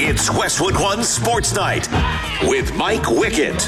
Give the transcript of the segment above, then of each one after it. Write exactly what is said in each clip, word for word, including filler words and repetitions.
It's Westwood One Sports Night with Mike Wickett.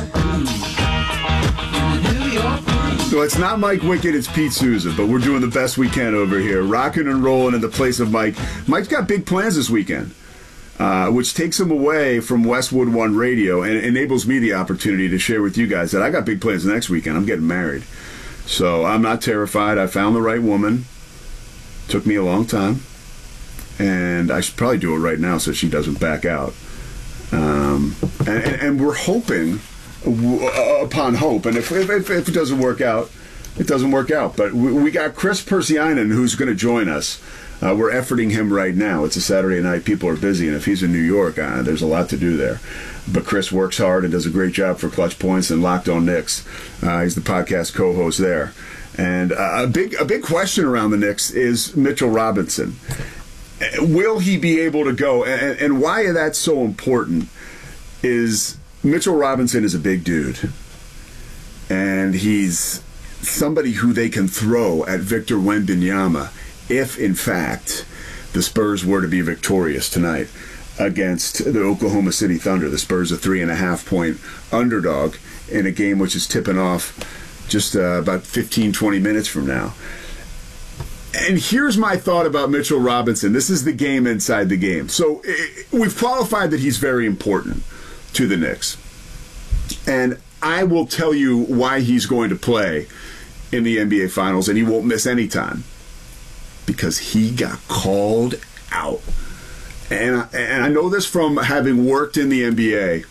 So it's not Mike Wickett, it's Pete Souza, but we're doing the best we can over here, rocking and rolling in the place of Mike. Mike's got big plans this weekend, uh, which takes him away from Westwood One Radio and enables me the opportunity to share with you guys that I got big plans next weekend. I'm getting married. So I'm not terrified. I found the right woman. Took me a long time. And I should probably do it right now so she doesn't back out. Um, and, and, and we're hoping w- upon hope. And if, if, if it doesn't work out, it doesn't work out. But we, we got Chris Persianen who's going to join us. Uh, we're efforting him right now. It's a Saturday night. People are busy. And if he's in New York, uh, there's a lot to do there. But Chris works hard and does a great job for Clutch Points and Locked On Knicks. Uh, he's the podcast co-host there. And uh, a big a big question around the Knicks is Mitchell Robinson. Will he be able to go? And, and why that's so important is Mitchell Robinson is a big dude. And he's somebody who they can throw at Victor Wembanyama if, in fact, the Spurs were to be victorious tonight against the Oklahoma City Thunder. The Spurs a three and a half point underdog in a game which is tipping off just uh, about fifteen, twenty minutes from now. And here's my thought about Mitchell Robinson. This is the game inside the game. So it, we've qualified that he's very important to the Knicks. And I will tell you why he's going to play in the N B A Finals, and he won't miss any time. Because he got called out. And I, and I know this from having worked in the N B A,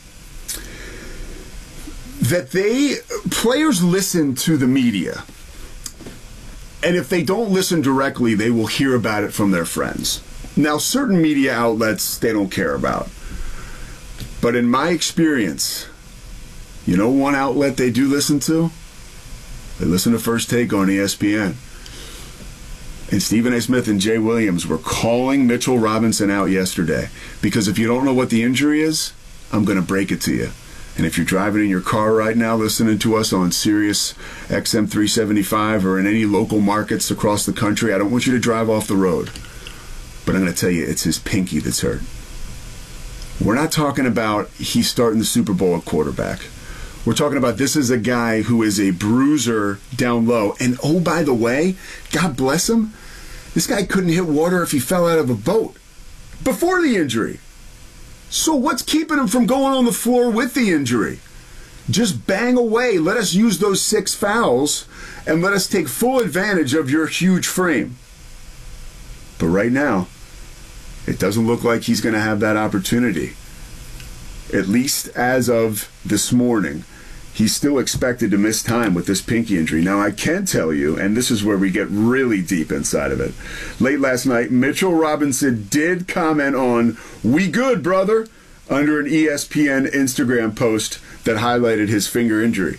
that they, players listen to the media. And if they don't listen directly, they will hear about it from their friends. Now, certain media outlets, they don't care about. But in my experience, you know one outlet they do listen to? They listen to First Take on E S P N. And Stephen A. Smith and Jay Williams were calling Mitchell Robinson out yesterday. Because if you don't know what the injury is, I'm going to break it to you. And if you're driving in your car right now listening to us on Sirius X M three seventy-five or in any local markets across the country, I don't want you to drive off the road. But I'm going to tell you, it's his pinky that's hurt. We're not talking about he's starting the Super Bowl at quarterback. We're talking about this is a guy who is a bruiser down low. And oh, by the way, God bless him, this guy couldn't hit water if he fell out of a boat before the injury. So what's keeping him from going on the floor with the injury? Just bang away. Let us use those six fouls and let us take full advantage of your huge frame. But right now, it doesn't look like he's going to have that opportunity. At least as of this morning, he's still expected to miss time with this pinky injury. Now, I can tell you, and this is where we get really deep inside of it. Late last night, Mitchell Robinson did comment on, "We good, brother," under an E S P N Instagram post that highlighted his finger injury.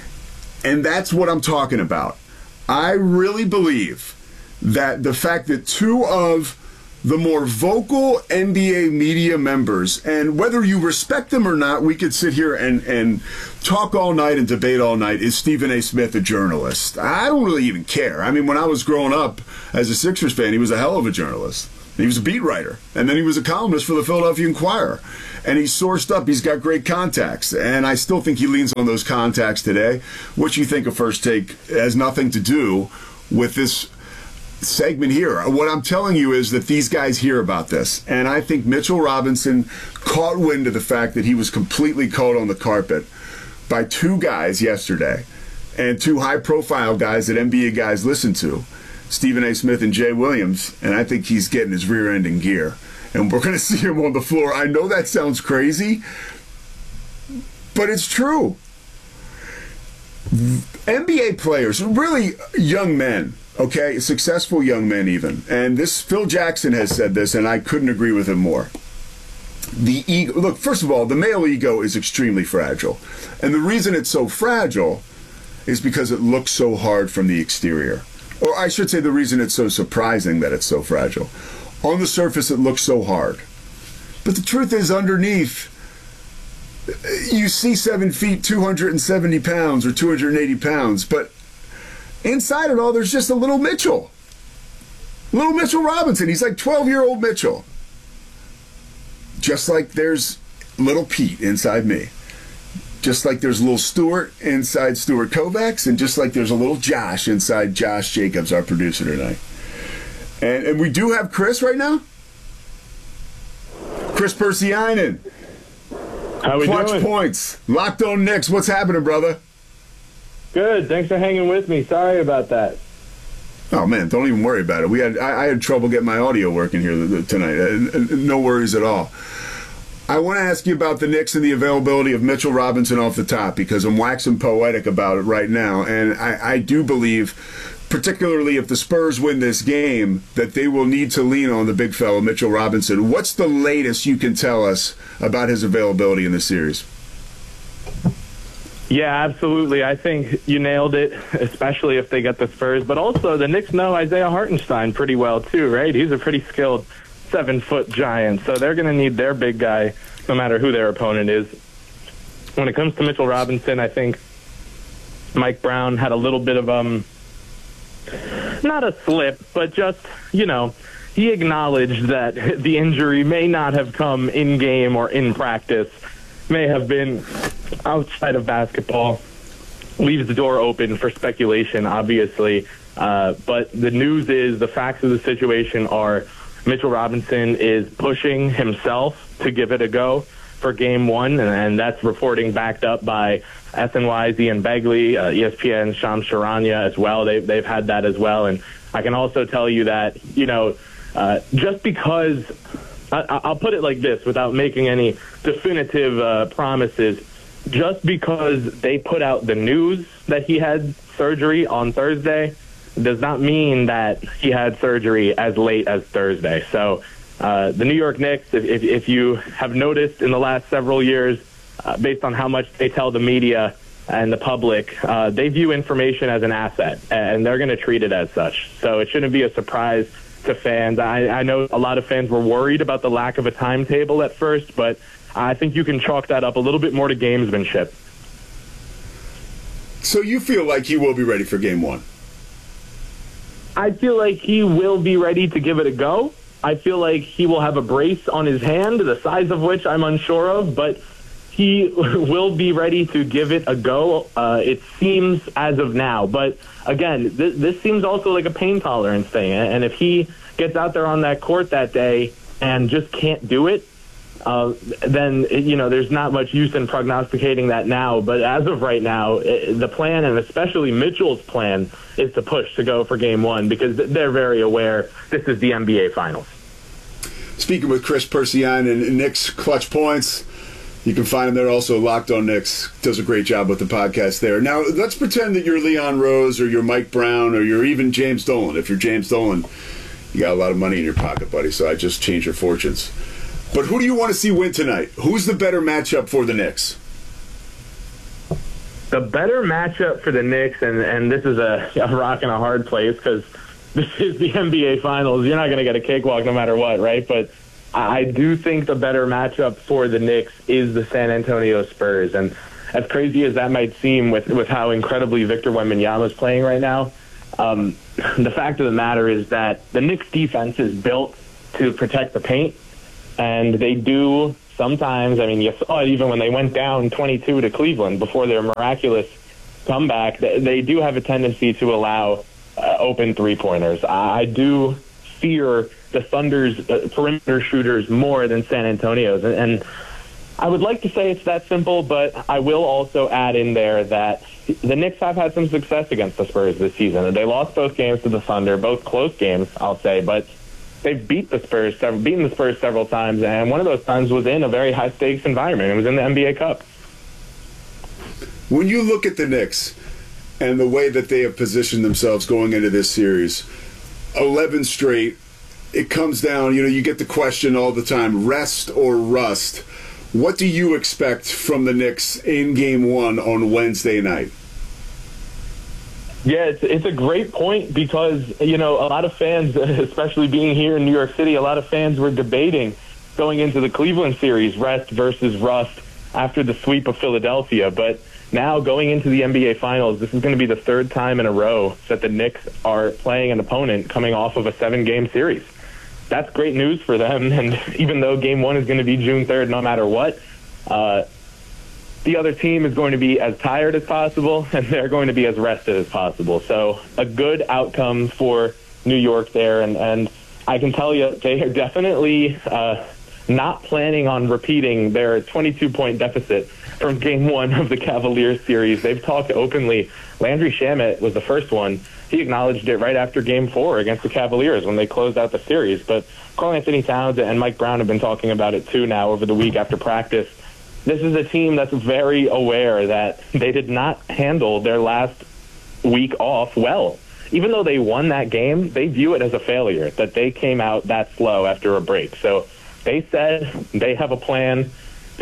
And that's what I'm talking about. I really believe that the fact that two of the more vocal N B A media members, and whether you respect them or not, we could sit here and, and talk all night and debate all night, is Stephen A. Smith a journalist? I don't really even care. I mean, when I was growing up as a Sixers fan, he was a hell of a journalist. He was a beat writer, and then he was a columnist for the Philadelphia Inquirer. And he's sourced up. He's got great contacts, and I still think he leans on those contacts today. What you think of First Take has nothing to do with this segment here. What I'm telling you is that these guys hear about this, and I think Mitchell Robinson caught wind of the fact that he was completely caught on the carpet by two guys yesterday, and two high-profile guys that N B A guys listen to, Stephen A. Smith and Jay Williams, and I think he's getting his rear end in gear, and we're going to see him on the floor. I know that sounds crazy, but it's true. N B A players, really young men, okay, successful young men even. And this, Phil Jackson has said this, and I couldn't agree with him more. The ego, look, first of all, the male ego is extremely fragile. And the reason it's so fragile is because it looks so hard from the exterior. Or I should say the reason it's so surprising that it's so fragile. On the surface, it looks so hard. But the truth is, underneath, you see seven feet, two hundred seventy pounds or two hundred eighty pounds, but inside it all, there's just a little Mitchell. Little Mitchell Robinson. He's like twelve-year-old Mitchell. just like there's little Pete inside me, just like there's little Stuart inside Stuart Kovacs, and just like there's a little Josh inside Josh Jacobs, our producer tonight. And, and we do have Chris right now. Chris Persianen. How we Clutch doing? Points. Locked On Knicks. What's happening, brother? Good. Thanks for hanging with me. Sorry about that. Oh man, don't even worry about it. We had I, I had trouble getting my audio working here tonight. Uh, no worries at all. I want to ask you about the Knicks and the availability of Mitchell Robinson off the top, because I'm waxing poetic about it right now, and I, I do believe, particularly if the Spurs win this game, that they will need to lean on the big fella, Mitchell Robinson. What's the latest you can tell us about his availability in the series? Yeah, absolutely. I think you nailed it, especially if they get the Spurs. But also, the Knicks know Isaiah Hartenstein pretty well, too, right? He's a pretty skilled seven-foot giant, so they're going to need their big guy no matter who their opponent is. When it comes to Mitchell Robinson, I think Mike Brown had a little bit of, um, not a slip, but just, you know, he acknowledged that the injury may not have come in-game or in practice, may have been outside of basketball. Leaves the door open for speculation, obviously. Uh, but the news is, the facts of the situation are, Mitchell Robinson is pushing himself to give it a go for game one, and, and that's reporting backed up by S N Y's Ian Begley, uh, E S P N's Shams Charania as well. They've, they've had that as well. And I can also tell you that, you know, uh, just because, I, I'll put it like this without making any definitive uh, promises, just because they put out the news that he had surgery on Thursday does not mean that he had surgery as late as Thursday. So uh, the New York Knicks, if, if, if you have noticed in the last several years, uh, based on how much they tell the media and the public, uh, they view information as an asset, and they're going to treat it as such. So it shouldn't be a surprise to fans. I, I know a lot of fans were worried about the lack of a timetable at first, but I think you can chalk that up a little bit more to gamesmanship. So you feel like he will be ready for game one? I feel like he will be ready to give it a go. I feel like he will have a brace on his hand, the size of which I'm unsure of, but he will be ready to give it a go, uh, it seems, as of now. But again, th- this seems also like a pain tolerance thing. And if he gets out there on that court that day and just can't do it, uh, then, you know, there's not much use in prognosticating that now. But as of right now, it, the plan, and especially Mitchell's plan, is to push to go for game one, because they're very aware this is the N B A Finals. Speaking with Chris Persianen and Knicks Clutch Points, you can find him there also. Locked On Knicks does a great job with the podcast there. Now, let's pretend that you're Leon Rose, or you're Mike Brown, or you're even James Dolan. If you're James Dolan, you got a lot of money in your pocket, buddy, so I just changed your fortunes. But who do you want to see win tonight? Who's the better matchup for the Knicks? The better matchup for the Knicks, and, and this is a, a rock and a hard place because this is the N B A Finals. You're not going to get a cakewalk no matter what, right? But I do think the better matchup for the Knicks is the San Antonio Spurs. And as crazy as that might seem with, with how incredibly Victor Wembanyama is playing right now, um, the fact of the matter is that the Knicks defense is built to protect the paint, and they do sometimes. I mean, you saw it even when they went down twenty-two to Cleveland before their miraculous comeback. They, they do have a tendency to allow uh, open three-pointers. I, I do fear the Thunder's uh, perimeter shooters more than San Antonio's. And, and I would like to say it's that simple, but I will also add in there that the Knicks have had some success against the Spurs this season. They lost both games to the Thunder, both close games, I'll say, but they've beat the Spurs, several, beaten the Spurs several times, and one of those times was in a very high-stakes environment. It was in the N B A Cup. When you look at the Knicks and the way that they have positioned themselves going into this series, eleven straight, it comes down, you know, you get the question all the time, rest or rust. What do you expect from the Knicks in game one on Wednesday night? Yeah, it's, it's a great point because, you know, a lot of fans, especially being here in New York City, a lot of fans were debating going into the Cleveland series, rest versus rust, after the sweep of Philadelphia. But now going into the N B A Finals, this is going to be the third time in a row that the Knicks are playing an opponent coming off of a seven-game series. that's great news for them. And even though game one is going to be June third, no matter what, uh, the other team is going to be as tired as possible, and they're going to be as rested as possible. So a good outcome for New York there. And, and I can tell you they are definitely uh, not planning on repeating their twenty-two point deficit from game one of the Cavaliers series. They've talked openly. Landry Shamet was the first one. He acknowledged it right after game four against the Cavaliers when they closed out the series. But Karl-Anthony Towns and Mike Brown have been talking about it too now over the week after practice. This is a team that's very aware that they did not handle their last week off well. Even though they won that game, they view it as a failure, that they came out that slow after a break. So they said they have a plan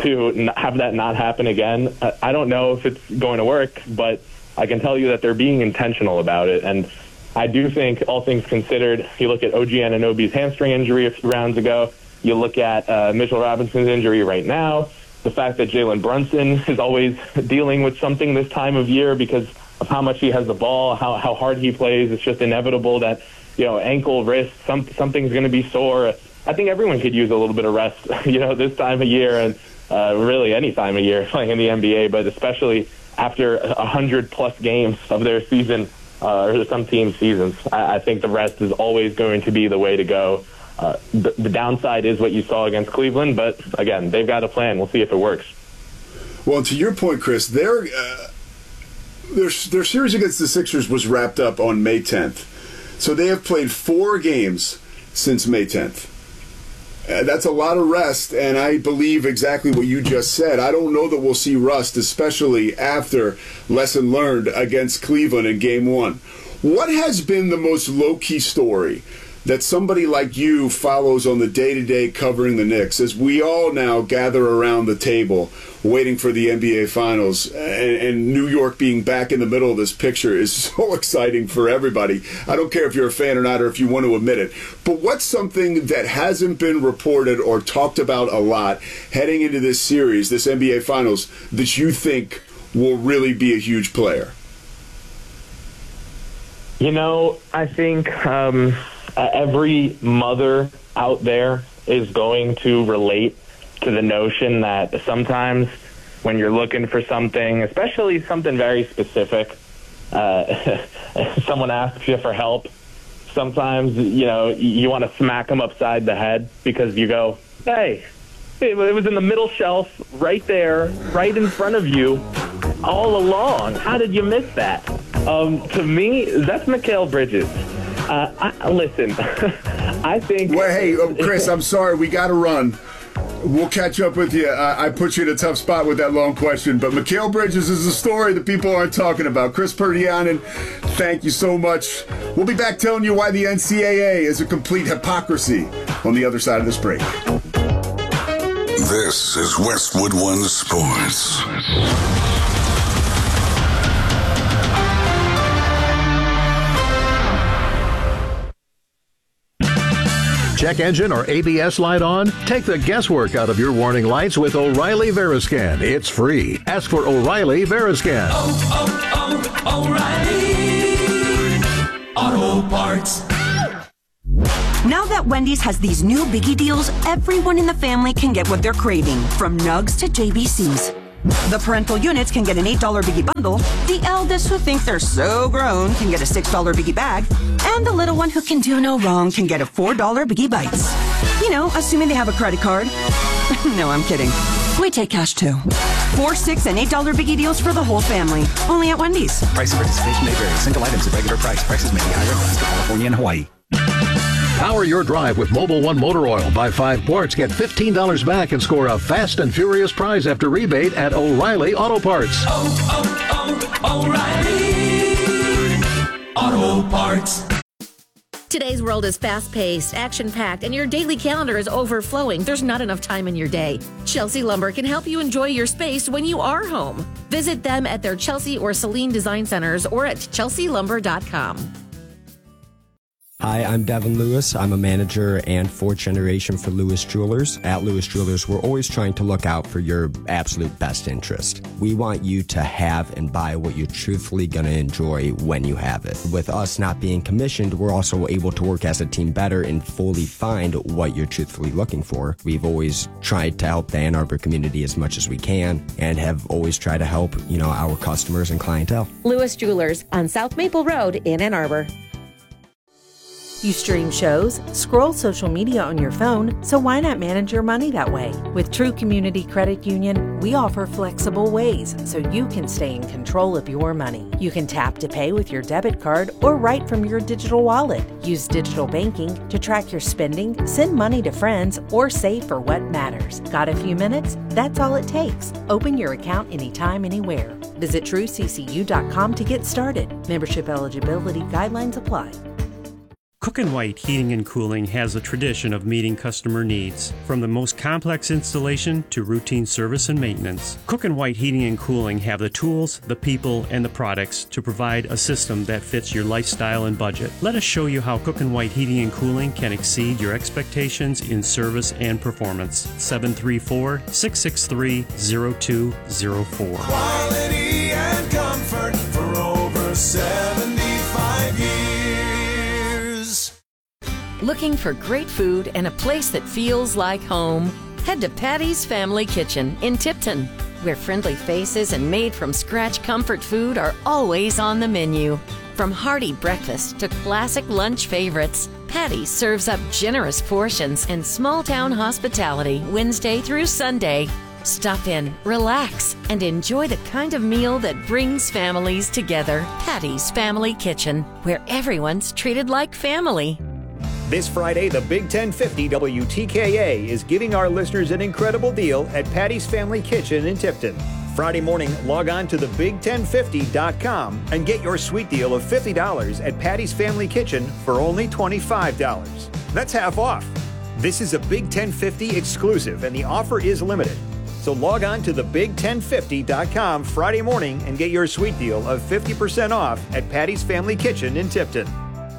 to have that not happen again. I don't know if it's going to work, but I can tell you that they're being intentional about it. And I do think, all things considered, you look at O G Anunoby's hamstring injury a few rounds ago, you look at uh, Mitchell Robinson's injury right now, the fact that Jalen Brunson is always dealing with something this time of year because of how much he has the ball, how how hard he plays. It's just inevitable that, you know, ankle, wrist, some, something's going to be sore. I think everyone could use a little bit of rest, you know, this time of year and uh, really any time of year playing in the N B A, but especially after a hundred plus games of their season uh, or some team seasons. I, I think the rest is always going to be the way to go. Uh, the, the downside is what you saw against Cleveland, but again, they've got a plan. We'll see if it works. Well, to your point, Chris, their uh, their their series against the Sixers was wrapped up on May tenth, so they have played four games since May tenth. Uh, that's a lot of rest, and I believe exactly what you just said. I don't know that we'll see rust, especially after lesson learned against Cleveland in Game One. What has been the most low-key story that somebody like you follows on the day-to-day covering the Knicks, as we all now gather around the table waiting for the N B A Finals, and, and New York being back in the middle of this picture is so exciting for everybody. I don't care if you're a fan or not, or if you want to admit it. But what's something that hasn't been reported or talked about a lot heading into this series, this N B A Finals, that you think will really be a huge player? You know, I think um, every mother out there is going to relate to the notion that sometimes when you're looking for something, especially something very specific, uh, someone asks you for help, sometimes, you know, you want to smack them upside the head because you go, hey, it was in the middle shelf right there, right in front of you all along. How did you miss that? Um, to me, that's Mikal Bridges. Uh, I, listen, I think... Well, hey, oh, Chris, I'm sorry. We got to run. We'll catch up with you. I, I put you in a tough spot with that long question, but Mikal Bridges is a story that people aren't talking about. Chris Perdianen, thank you so much. We'll be back telling you why the N C double A is a complete hypocrisy on the other side of this break. This is Westwood One Sports. Check engine or A B S light on? Take the guesswork out of your warning lights with O'Reilly Veriscan. It's free. Ask for O'Reilly Veriscan. Oh, oh, oh, O'Reilly Auto Parts. Now that Wendy's has these new biggie deals, everyone in the family can get what they're craving, from nugs to J B Cs. The parental units can get an eight dollar biggie bundle, the eldest who think they're so grown can get a six dollar biggie bag, and the little one who can do no wrong can get a four dollar biggie bites. You know, assuming they have a credit card. No, I'm kidding. We take cash too. Four, six, and eight dollar biggie deals for the whole family. Only at Wendy's. Price and participation may vary. Single items at regular price. Prices may be higher in Alaska, California, and Hawaii. Power your drive with Mobil One Motor Oil. Buy five quarts, get fifteen dollars back, and score a fast and furious prize after rebate at O'Reilly Auto Parts. Oh, oh, oh, O'Reilly Auto Parts. Today's world is fast-paced, action-packed, and your daily calendar is overflowing. There's not enough time in your day. Chelsea Lumber can help you enjoy your space when you are home. Visit them at their Chelsea or Celine Design Centers or at chelsea lumber dot com. Hi, I'm Devin Lewis. I'm a manager and fourth generation for Lewis Jewelers. At Lewis Jewelers, we're always trying to look out for your absolute best interest. We want you to have and buy what you're truthfully going to enjoy when you have it. With us not being commissioned, we're also able to work as a team better and fully find what you're truthfully looking for. We've always tried to help the Ann Arbor community as much as we can and have always tried to help, you know, our customers and clientele. Lewis Jewelers on South Maple Road in Ann Arbor. You stream shows, scroll social media on your phone, so why not manage your money that way? With True Community Credit Union, we offer flexible ways so you can stay in control of your money. You can tap to pay with your debit card or write from your digital wallet. Use digital banking to track your spending, send money to friends, or save for what matters. Got a few minutes? That's all it takes. Open your account anytime, anywhere. Visit true c c u dot com to get started. Membership eligibility guidelines apply. Cook and White Heating and Cooling has a tradition of meeting customer needs, from the most complex installation to routine service and maintenance. Cook and White Heating and Cooling have the tools, the people, and the products to provide a system that fits your lifestyle and budget. Let us show you how Cook and White Heating and Cooling can exceed your expectations in service and performance. seven three four, six six three, zero two zero four. Quality and comfort for over seventy-five years. Looking for great food and a place that feels like home? Head to Patty's Family Kitchen in Tipton, where friendly faces and made-from-scratch comfort food are always on the menu. From hearty breakfast to classic lunch favorites, Patty's serves up generous portions and small-town hospitality Wednesday through Sunday. Stop in, relax, and enjoy the kind of meal that brings families together. Patty's Family Kitchen, where everyone's treated like family. This Friday, the Big ten fifty W T K A is giving our listeners an incredible deal at Patty's Family Kitchen in Tipton. Friday morning, log on to the big ten fifty dot com and get your sweet deal of fifty dollars at Patty's Family Kitchen for only twenty-five dollars. That's half off. This is a Big ten fifty exclusive and the offer is limited. So log on to the big ten fifty dot com Friday morning and get your sweet deal of fifty percent off at Patty's Family Kitchen in Tipton.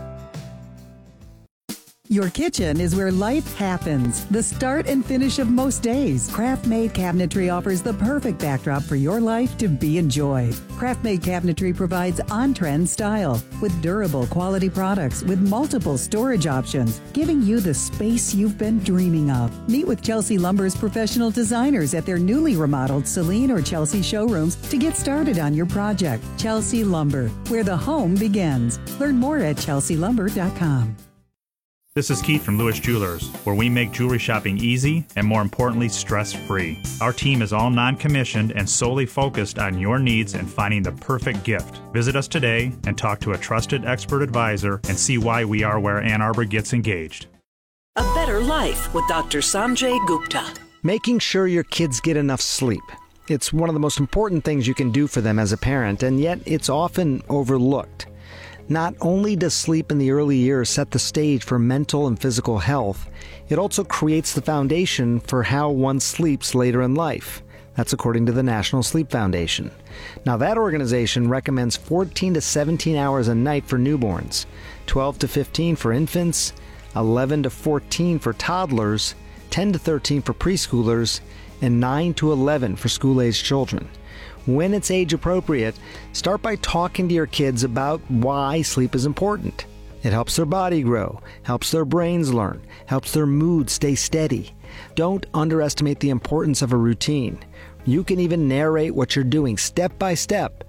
Your kitchen is where life happens, the start and finish of most days. Craft Made Cabinetry offers the perfect backdrop for your life to be enjoyed. Craft Made Cabinetry provides on-trend style with durable quality products with multiple storage options, giving you the space you've been dreaming of. Meet with Chelsea Lumber's professional designers at their newly remodeled Celine or Chelsea showrooms to get started on your project. Chelsea Lumber, where the home begins. Learn more at chelsea lumber dot com. This is Keith from Lewis Jewelers, where we make jewelry shopping easy and, more importantly, stress-free. Our team is all non-commissioned and solely focused on your needs and finding the perfect gift. Visit us today and talk to a trusted expert advisor and see why we are where Ann Arbor gets engaged. A better life with Doctor Sanjay Gupta. Making sure your kids get enough sleep. It's one of the most important things you can do for them as a parent, and yet it's often overlooked. Not only does sleep in the early years set the stage for mental and physical health, it also creates the foundation for how one sleeps later in life. That's according to the National Sleep Foundation. Now, that organization recommends fourteen to seventeen hours a night for newborns, twelve to fifteen for infants, eleven to fourteen for toddlers, ten to thirteen for preschoolers, and nine to eleven for school-aged children. When it's age appropriate, start by talking to your kids about why sleep is important. It helps their body grow, helps their brains learn, helps their mood stay steady. Don't underestimate the importance of a routine. You can even narrate what you're doing step by step